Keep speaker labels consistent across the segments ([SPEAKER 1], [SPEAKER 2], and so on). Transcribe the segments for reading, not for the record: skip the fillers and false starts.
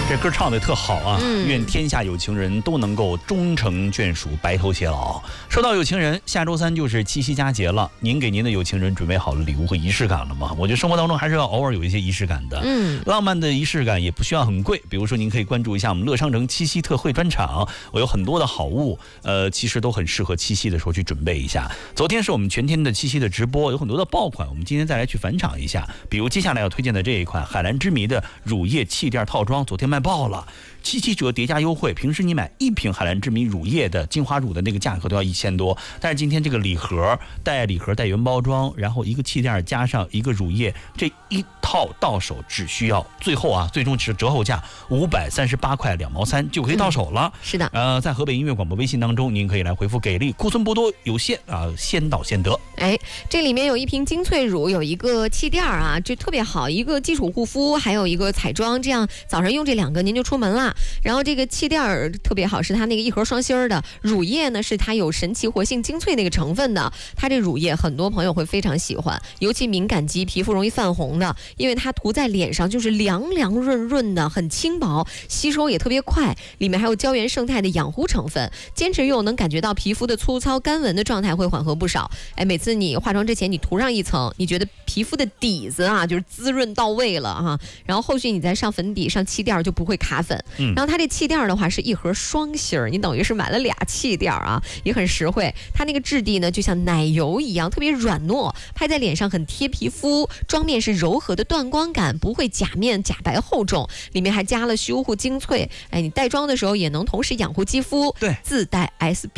[SPEAKER 1] 这歌唱得特好啊！愿天下有情人都能够终成眷属，白头偕老。说到有情人，下周3就是七夕佳节了，您给您的有情人准备好了礼物和仪式感了吗？我觉得生活当中还是要偶尔有一些仪式感的。浪漫的仪式感也不需要很贵，比如说您可以关注一下我们乐商城七夕特惠专场，我有很多的好物，其实都很适合七夕的时候去准备一下。昨天是我们全天的七夕的直播，有很多的爆款，我们今天再来去返场一下。比如接下来要推荐的这一款海蓝之谜的乳液气垫套装，昨天卖爆了，7折叠加优惠。平时你买1瓶海蓝之谜乳液的精华乳的那个价格都要1000多，但是今天这个礼盒带原包装，然后一个气垫加上一个乳液，这一套到手只需要最终是折后价538块2毛3就可以到手了。
[SPEAKER 2] 是的，
[SPEAKER 1] 在河北音乐广播微信当中，您可以来回复给力，库存不多有限啊，先到先得。
[SPEAKER 2] 这里面有一瓶精粹乳，有一个气垫啊，这特别好，一个基础护肤，还有一个彩妆，这样早上用这2个您就出门了。然后这个气垫特别好，是它那个一盒双芯的，乳液呢是它有神奇活性精粹那个成分的。它这乳液很多朋友会非常喜欢，尤其敏感肌皮肤容易泛红的，因为它涂在脸上就是凉凉润润的，很轻薄，吸收也特别快，里面还有胶原胜肽的养护成分，坚持用能感觉到皮肤的粗糙干纹的状态会缓和不少。每次你化妆之前你涂上一层，你觉得皮肤的底子啊就是滋润到位了哈，然后后续你再上粉底上气垫就不会卡粉。然后它这气垫的话是一盒双芯儿，你等于是买了2气垫啊，也很实惠。它那个质地呢就像奶油一样，特别软糯，拍在脸上很贴皮肤，妆面是柔和的断光感，不会假面假白厚重，里面还加了修护精粹，你带妆的时候也能同时养护肌肤，
[SPEAKER 1] 对，
[SPEAKER 2] 自带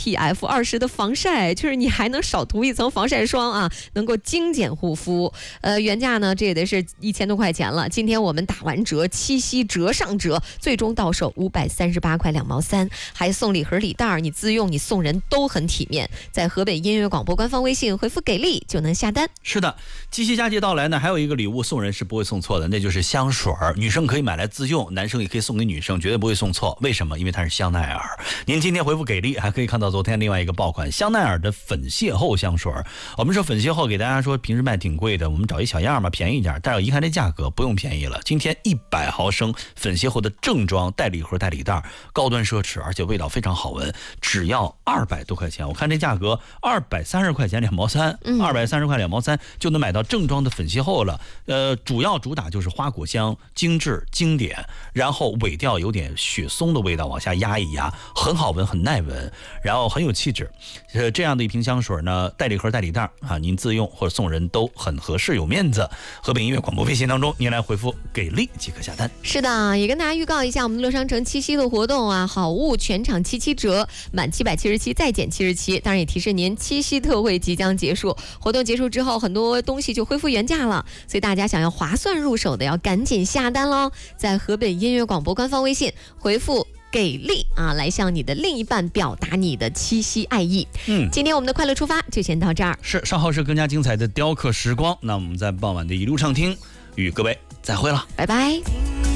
[SPEAKER 2] SPF20的防晒，就是你还能少涂一层防晒霜啊，能够精简护肤。原价呢这也得是1000多块钱了，今天我们打完折，七夕折上折，最终到手538块2毛3，还送礼盒礼袋，你自用你送人都很体面。在河北音乐广播官方微信回复给力就能下单。
[SPEAKER 1] 是的，七夕佳节到来呢，还有一个礼物送人是不会送错的，那就是香水。女生可以买来自用，男生也可以送给女生，绝对不会送错。为什么？因为它是香奈儿。您今天回复给力还可以看到昨天另外一个爆款香奈儿的粉邂逅香水。我们说粉邂逅给大家说平时卖挺贵的，我们找一小样嘛，便宜一点，但是一看这价格不用便宜了，今天100毫升粉邂逅的正装带礼盒带礼袋，高端奢侈，而且味道非常好闻，只要200多块钱。我看这价格230块钱2毛3，230块2毛3就能买到正装的粉邂逅了。主要主打就是花果香，精致经典，然后尾调有点雪松的味道，往下压一压，很好闻，很耐闻，然后很有气质。这样的一瓶香水呢，带礼盒带礼袋啊，您自用或者送人都很合适，有面子。河北音乐广播微信当中，您来回复给力即可下单。
[SPEAKER 2] 是的，也跟大家预告一下我们的乐商城七夕的活动啊，好物全场77折，满777再减77。当然也提示您，七夕特惠即将结束，活动结束之后很多东西就恢复原价了，所以大家想要划算入手的要赶紧下单喽！在河北音乐广播官方微信回复给力啊，来向你的另一半表达你的七夕爱意。今天我们的快乐出发就先到这儿，
[SPEAKER 1] 是稍后是更加精彩的雕刻时光。那我们在傍晚的一路畅听，与各位再会了，
[SPEAKER 2] 拜拜。